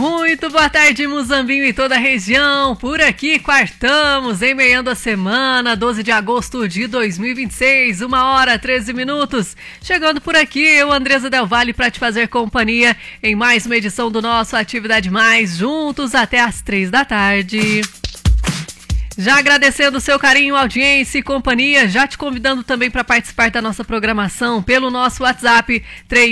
Muito boa tarde, Muzambinho e toda a região. Por aqui, quartamos, emendando a semana, 12 de agosto de 2026, 1h13. Chegando por aqui, eu, Andresa Del Valle, para te fazer companhia em mais uma edição do nosso Atividade Mais, juntos até às 3 da tarde. Já agradecendo o seu carinho, audiência e companhia, já te convidando também para participar da nossa programação pelo nosso WhatsApp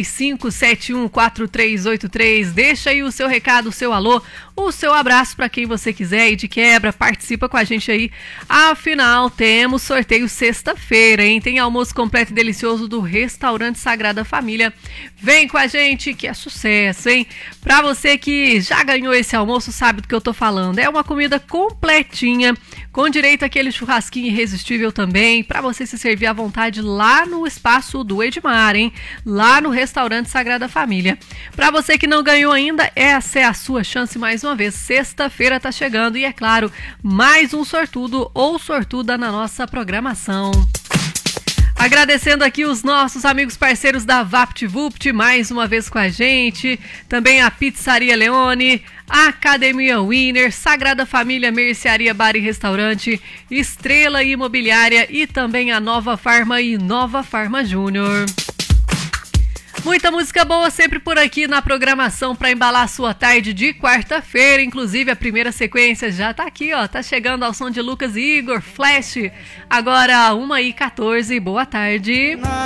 35714383. Deixa aí o seu recado, o seu alô, o seu abraço para quem você quiser e de quebra, participa com a gente aí. Afinal, temos sorteio sexta-feira, hein? Tem almoço completo e delicioso do Restaurante Sagrada Família. Vem com a gente que é sucesso, hein? Para você que já ganhou esse almoço, sabe do que eu tô falando. É uma comida completinha, com direito àquele churrasquinho irresistível também, para você se servir à vontade lá no espaço do Edmar, hein? Lá no Restaurante Sagrada Família. Para você que não ganhou ainda, essa é a sua chance mais uma vez. Sexta-feira tá chegando e, é claro, mais um sortudo ou sortuda na nossa programação. Agradecendo aqui os nossos amigos parceiros da VaptVupt, mais uma vez com a gente. Também a Pizzaria Leone, a Academia Winner, Sagrada Família Mercearia Bar e Restaurante, Estrela Imobiliária e também a Nova Farma e Nova Farma Júnior. Muita música boa sempre por aqui na programação para embalar a sua tarde de quarta-feira. Inclusive a primeira sequência já tá aqui, ó. Tá chegando ao som de Lucas e Igor, Flash. Agora 1h14, boa tarde.